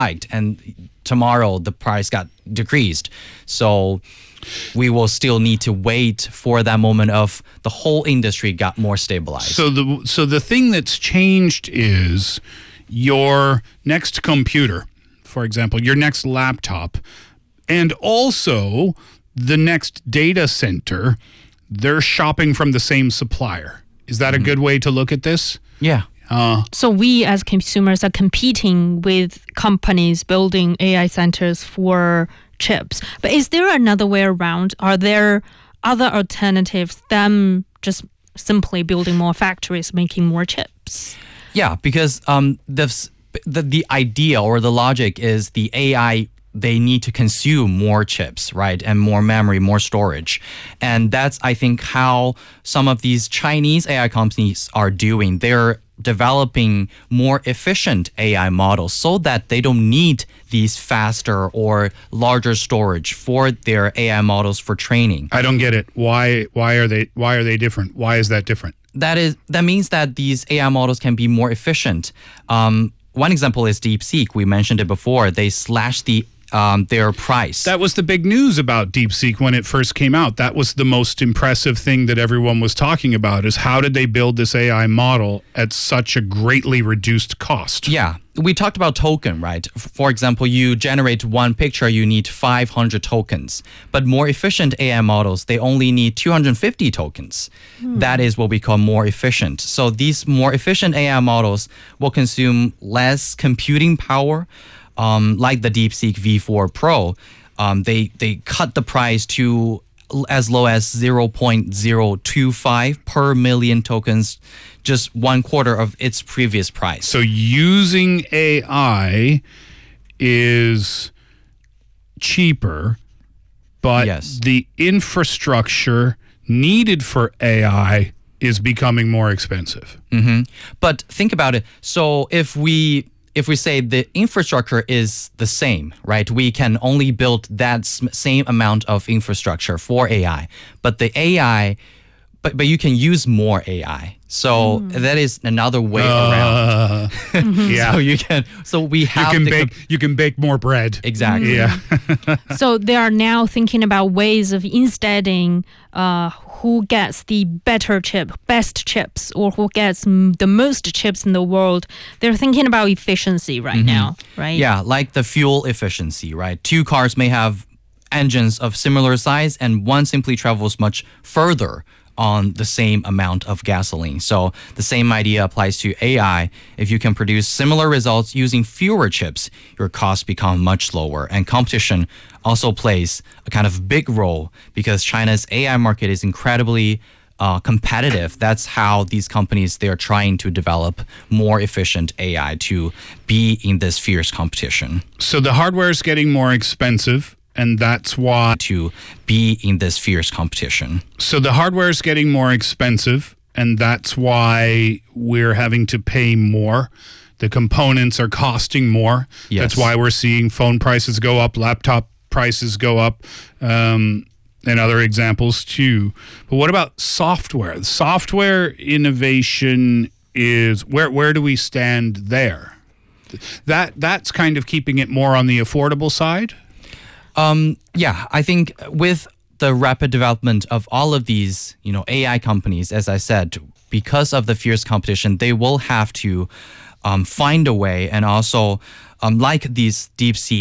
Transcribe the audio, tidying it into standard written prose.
and tomorrow the price got decreased. So we will still need to wait for that moment of the whole industry got more stabilized. So the thing that's changed is your next computer, for example, your next laptop, and also the next data center, they're shopping from the same supplier. Is that a good way to look at this? Yeah. So we as consumers are competing with companies building AI centers for chips. But is there another way around? Are there other alternatives than just simply building more factories, making more chips? Yeah, because the idea or the logic is the AI, they need to consume more chips, right? And more memory, more storage. And that's, I think, how some of these Chinese AI companies are doing. They're developing more efficient AI models so that they don't need these faster or larger storage for their AI models for training. I don't get it. Why are they different? Why is that different? That means that these AI models can be more efficient. One example is DeepSeek. We mentioned it before. They slashed their price. That was the big news about DeepSeek when it first came out. That was the most impressive thing that everyone was talking about, is how did they build this AI model at such a greatly reduced cost? Yeah. We talked about token, right? For example, you generate one picture, you need 500 tokens. But more efficient AI models, they only need 250 tokens. That is what we call more efficient. So these more efficient AI models will consume less computing power. Like the DeepSeek V4 Pro, they cut the price to as low as 0.025 per million tokens, just 1/4 of its previous price. So using AI is cheaper, but Yes. the infrastructure needed for AI is becoming more expensive. But think about it. So if we say the infrastructure is the same, right? We can only build that same amount of infrastructure for AI, but the AI, but you can use more AI. So that is another way around. Yeah. You can bake more bread. Exactly. Yeah. So they are now thinking about ways of insteading who gets the better chip, best chips, or who gets the most chips in the world. They're thinking about efficiency right now, right? Yeah, like the fuel efficiency, right? Two cars may have engines of similar size and one simply travels much further on the same amount of gasoline. So the same idea applies to AI. If you can produce similar results using fewer chips, your costs become much lower. And competition also plays a kind of big role because China's AI market is incredibly competitive. That's how these companies, they're trying to develop more efficient AI to be in this fierce competition. So the hardware is getting more expensive, and that's why To be in this fierce competition. So the hardware is getting more expensive, and that's why we're having to pay more. The components are costing more. Yes. That's why we're seeing phone prices go up, laptop prices go up, and other examples too. But what about software? Software innovation is where do we stand there? That's kind of keeping it more on the affordable side. Yeah, I think with the rapid development of all of these, AI companies, as I said, because of the fierce competition, they will have to find a way, and also like these DeepSeek